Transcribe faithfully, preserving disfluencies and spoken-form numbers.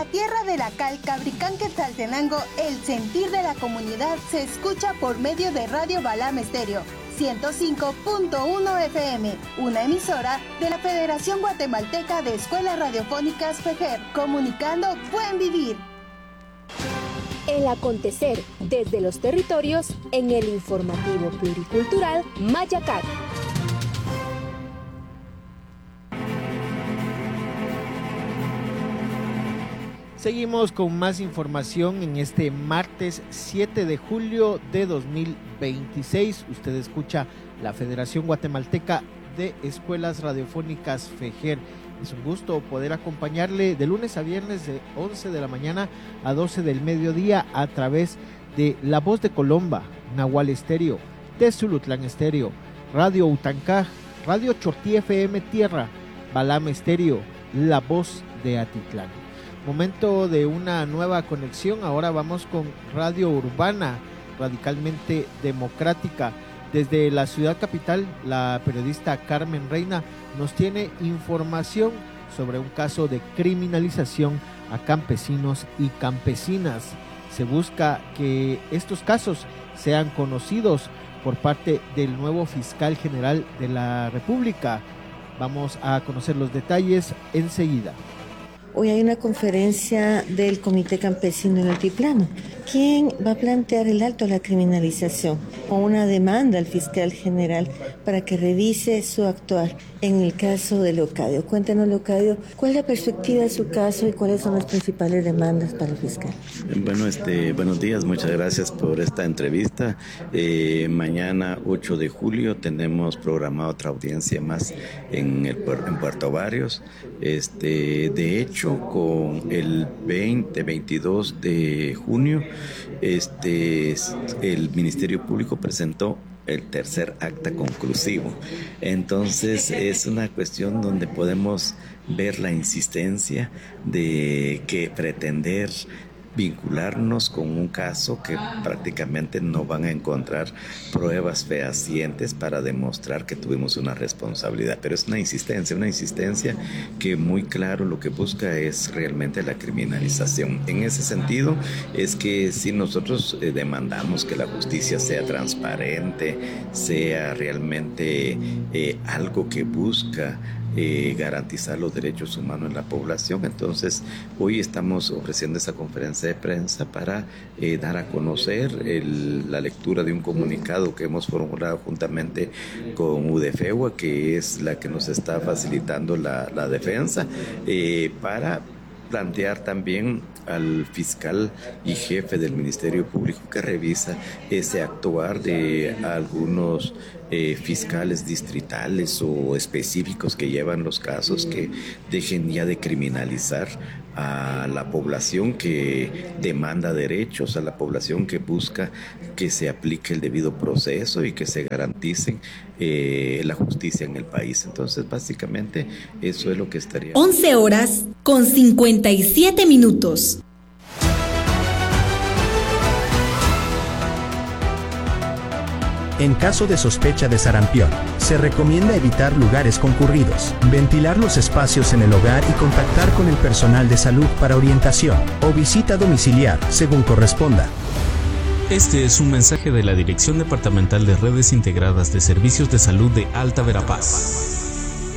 la tierra de la cal, Cabricán, Quetzaltenango, el sentir de la comunidad se escucha por medio de Radio Balam Estéreo ciento cinco punto uno F M, una emisora de la Federación Guatemalteca de Escuelas Radiofónicas FEGER, comunicando buen vivir. El acontecer desde los territorios en el informativo pluricultural Mayacat. Seguimos con más información en este martes siete de julio de dos mil veintiséis. Usted escucha la Federación Guatemalteca de Escuelas Radiofónicas FEGER. Es un gusto poder acompañarle de lunes a viernes de once de la mañana a doce del mediodía a través de La Voz de Colomba, Nahual Estéreo, Tezulutlán Estéreo, Radio Utancaj, Radio Chortí F M Tierra, Balam Estéreo, La Voz de Atitlán. Momento de una nueva conexión. Ahora vamos con Radio Urbana, radicalmente democrática. Desde la ciudad capital, la periodista Carmen Reina nos tiene información sobre un caso de criminalización a campesinos y campesinas. Se busca que estos casos sean conocidos por parte del nuevo fiscal general de la República. Vamos a conocer los detalles enseguida. Hoy hay una conferencia del Comité Campesino en Altiplano. ¿Quién va a plantear el alto a la criminalización? O una demanda al fiscal general para que revise su actuar en el caso de Leocadio. Cuéntanos, Leocadio, ¿cuál es la perspectiva de su caso y cuáles son las principales demandas para el fiscal? Bueno, este, buenos días, muchas gracias por esta entrevista. Eh, mañana, ocho de julio, tenemos programada otra audiencia más en, el, en Puerto Barrios. Este, de hecho, con el veinte, veintidós de junio, este, el Ministerio Público presentó el tercer acta conclusivo. Entonces es una cuestión donde podemos ver la insistencia de que pretender vincularnos con un caso que prácticamente no van a encontrar pruebas fehacientes para demostrar que tuvimos una responsabilidad, pero es una insistencia, una insistencia que muy claro lo que busca es realmente la criminalización. En ese sentido es que si nosotros eh, demandamos que la justicia sea transparente, sea realmente eh, algo que busca Eh, garantizar los derechos humanos en la población. Entonces hoy estamos ofreciendo esa conferencia de prensa para eh, dar a conocer el, la lectura de un comunicado que hemos formulado juntamente con UDEFEGUA, que es la que nos está facilitando la, la defensa, eh, para plantear también al fiscal y jefe del Ministerio Público que revisa ese actuar de algunos eh, fiscales distritales o específicos que llevan los casos, que dejen ya de criminalizar a la población que demanda derechos, a la población que busca que se aplique el debido proceso y que se garantice eh, la justicia en el país. Entonces, básicamente, eso es lo que estaría... once horas con cincuenta y siete minutos. En caso de sospecha de sarampión, se recomienda evitar lugares concurridos, ventilar los espacios en el hogar y contactar con el personal de salud para orientación o visita domiciliar, según corresponda. Este es un mensaje de la Dirección Departamental de Redes Integradas de Servicios de Salud de Alta Verapaz.